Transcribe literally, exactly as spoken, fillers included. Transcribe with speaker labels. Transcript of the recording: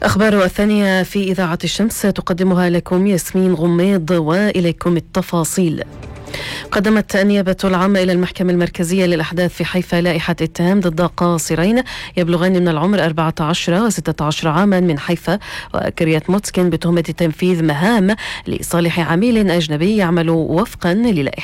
Speaker 1: أخبار الثانية في إذاعة الشمس تقدمها لكم ياسمين غميض، وإليكم التفاصيل. قدمت النيابة العامة إلى المحكمة المركزية للأحداث في حيفا لائحة اتهام ضد قاصرين يبلغان من العمر أربعة عشر وستة عشر عاما من حيفا وكريات موتسكن بتهمة تنفيذ مهام لصالح عميل أجنبي يعمل وفقا للائحة